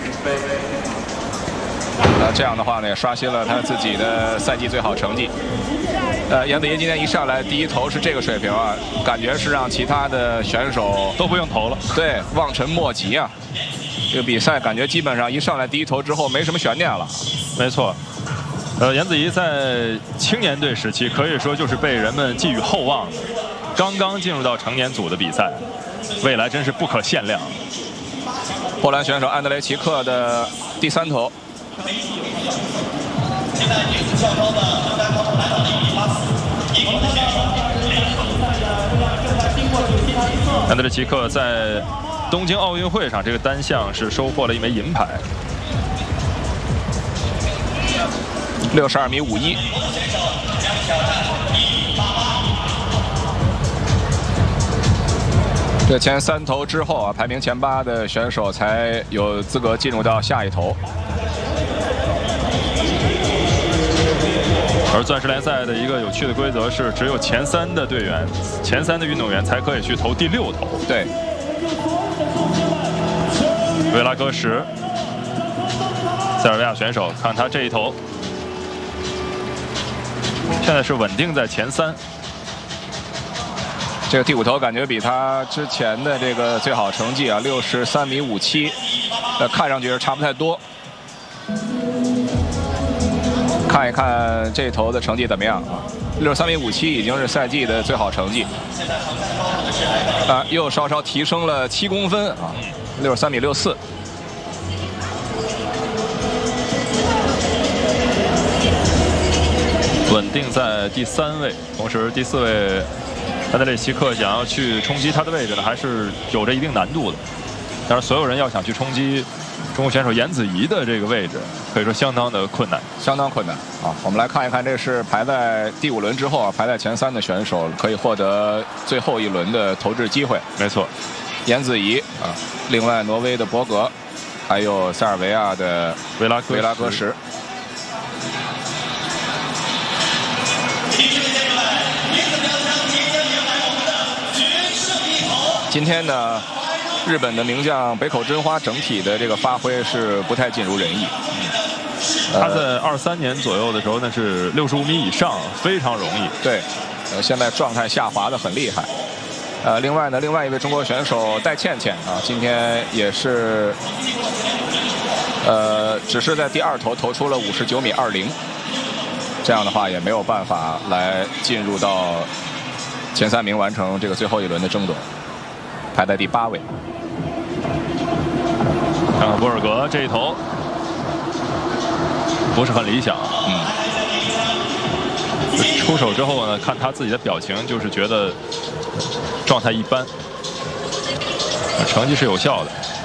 这样的话呢，也刷新了他自己的赛季最好成绩。杨子怡今天一上来第一投是这个水平啊，感觉是让其他的选手都不用投了。 对，望尘莫及啊。这个比赛感觉基本上一上来第一投之后没什么悬念了。 没错。杨子怡在青年队时期可以说就是被人们寄予厚望的，刚刚进入到成年组的比赛，未来真是不可限量。 波兰选手安德雷奇克的第3投。现在女子跳高的登山高度来到第1名的选手。 安德烈奇克在东京奥运会上这个单项是收获了1枚银牌。 62.51米。这前3投之后啊，排名前8的选手才有资格进入到下一投。 而钻石联赛的一个有趣的规则是，只有前3的队员、前3的运动员才可以去投第6投。 对。 维拉戈什，塞尔维亚选手，看他这一投，现在是稳定在前3。 这个第5投感觉比他之前的这个最好成绩啊，63.57米，看上去是差不太多。看一看这投的成绩怎么样啊？63.57米已经是赛季的最好成绩，又稍稍提升了7公分啊，63.64米。 稳定在第3位，同时第4位安德烈奇克想要去冲击他的位置呢，还是有着一定难度的。但是所有人要想去冲击中国选手严子怡的这个位置，可以说相当的困难， 相当困难啊！我们来看一看，这是排在第5轮之后啊，排在前3的选手可以获得最后一轮的投掷机会。 没错， 严子怡啊，另外挪威的博格，还有塞尔维亚的维拉戈什。今天呢，日本的名将北口真花整体的这个发挥是不太尽如人意。 他在23年左右的时候，那是65米以上，非常容易。 对，现在状态下滑的很厉害。另外呢，另外一位中国选手戴倩倩啊，今天也是，只是在第2投投出了59.20米，这样的话也没有办法来进入到前3名，完成这个最后一轮的争夺。排在第8位。 看看博尔格这一投不是很理想，出手之后呢，看他自己的表情，就是觉得状态一般，成绩是有效的。